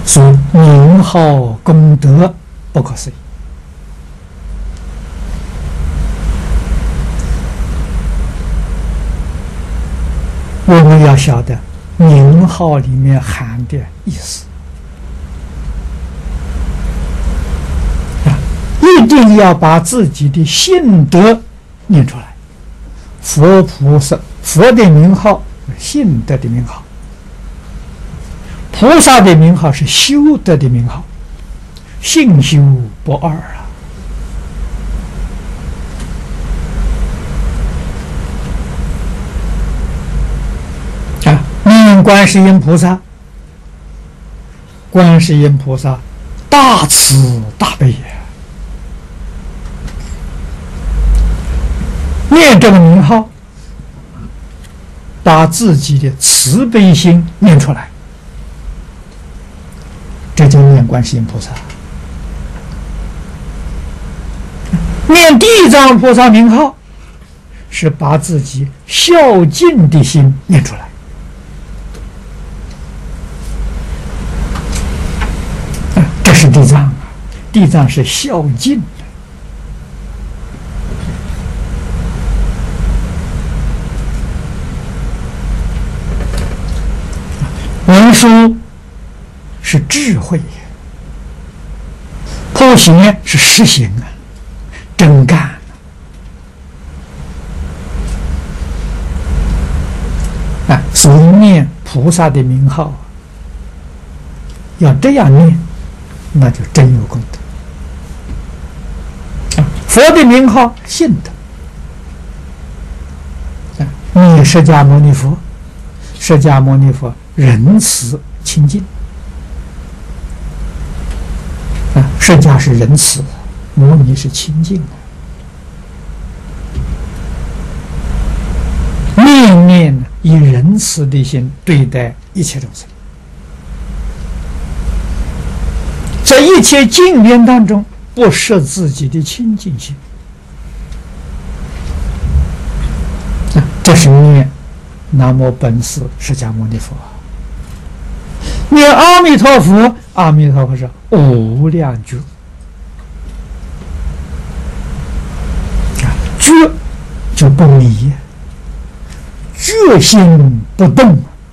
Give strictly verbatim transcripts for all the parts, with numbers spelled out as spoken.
所以名号功德不可思议。我们要晓得名号里面含的意思啊，一定要把自己的性德念出来。佛菩萨，佛的名号性德的名号，菩萨的名号是修德的名号，性修不二啊。啊，念观世音菩萨，观世音菩萨大慈大悲也。念这个名号，把自己的慈悲心念出来，这就念观世音菩萨。念地藏菩萨名号，是把自己孝敬的心念出来。这是地藏啊，地藏是孝敬的。文殊是智慧，普贤是实行啊，真干啊！所以念菩萨的名号，要这样念，那就真有功德。啊，佛的名号信德，啊，念释迦牟尼佛，释迦牟尼佛仁慈清净啊，释迦是仁慈，牟尼是清净啊。念念以仁慈的心对待一切众生，在一切境缘当中不失自己的清净心啊，这是念南无本师释迦牟尼佛。念阿弥陀佛，阿弥陀佛是无量觉，觉就不迷，觉心不动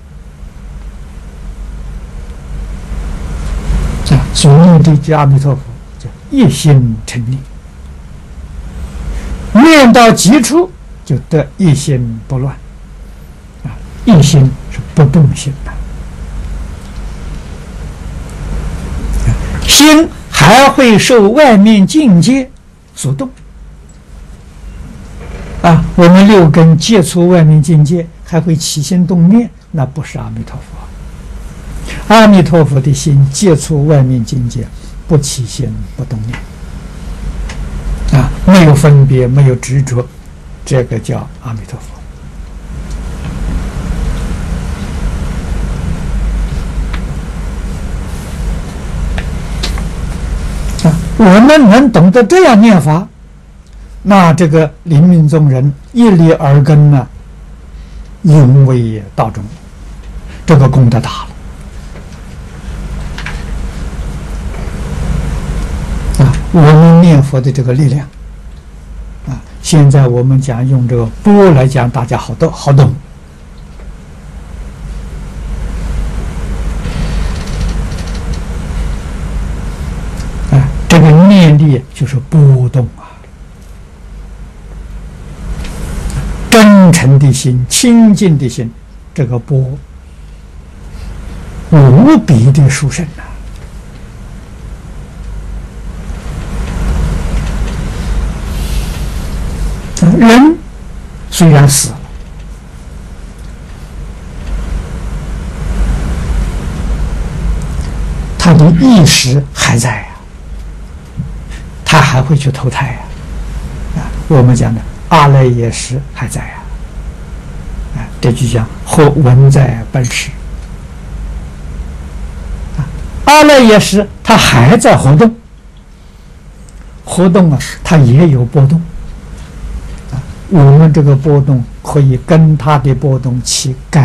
啊，所以这句阿弥陀佛叫一心成念，念到极处就得一心不乱啊，一心是不动心的。心还会受外面境界所动啊！我们六根接触外面境界，还会起心动念，那不是阿弥陀佛。阿弥陀佛的心接触外面境界，不起心不动念啊，没有分别，没有执着，这个叫阿弥陀佛。我们能懂得这样念法，那这个临命终人一力耳根呢，永为道中，这个功德大了啊！我们念佛的这个力量啊，现在我们讲用这个钵来讲，大家好懂好懂。这个念力就是波动啊，真诚的心、清净的心，这个波无比的殊胜啊！人虽然死了，他的意识还在啊。他还会去投胎呀、啊！啊，我们讲的阿赖耶识还在呀、啊！啊，这就讲或文在本识啊，阿赖耶识它还在活动，活动啊，它也有波动啊。我们这个波动可以跟它的波动起改